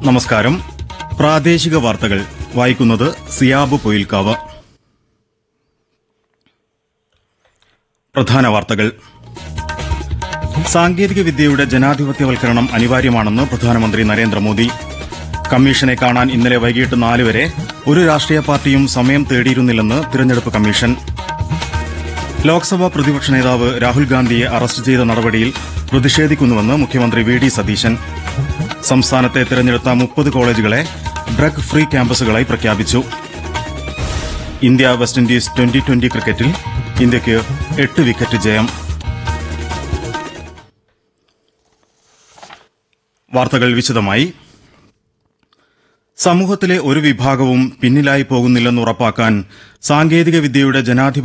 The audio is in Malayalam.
നമസ്കാരം. പ്രാദേശിക വാർത്തകൾ വായിക്കുന്നത് സിയാബ് പൊയിൽക്കാവ്. പ്രധാന വാർത്തകൾ. സാങ്കേതിക വിദ്യയുടെ ജനാധിപത്യവൽക്കരണം അനിവാര്യമാണെന്ന് പ്രധാനമന്ത്രി നരേന്ദ്രമോദി. കമ്മീഷനെ കാണാൻ ഇന്നലെ വൈകിട്ട് 4 വരെ ഒരു രാഷ്ട്രീയ പാർട്ടിയും സമയം തേടിയിരുന്നില്ലെന്ന് തിരഞ്ഞെടുപ്പ് കമ്മീഷൻ. ലോക്സഭാ പ്രതിപക്ഷ നേതാവ് രാഹുൽ ഗാന്ധിയെ അറസ്റ്റ് ചെയ്ത നടപടിയിൽ പ്രതിഷേധിക്കുന്നുവെന്ന് മുഖ്യമന്ത്രി വി.ഡി. സതീശൻ. സംസ്ഥാനത്തെ തിരഞ്ഞെടുത്ത 30 കോളേജുകളെ ഡ്രഗ് ഫ്രീ ക്യാമ്പസുകളായി പ്രഖ്യാപിച്ചു. ഇന്ത്യ വെസ്റ്റ് ഇൻഡീസ് T20 ക്രിക്കറ്റിൽ ഇന്ത്യയ്ക്ക് 8 വിക്കറ്റ് ജയം. വാർത്തകൾ വിശദമായി. സമൂഹത്തിലെ ഒരു വിഭാഗവും പിന്നിലായി പോകുന്നില്ലെന്ന് ഉറപ്പാക്കാൻ സാങ്കേതിക വിദ്യയുടെ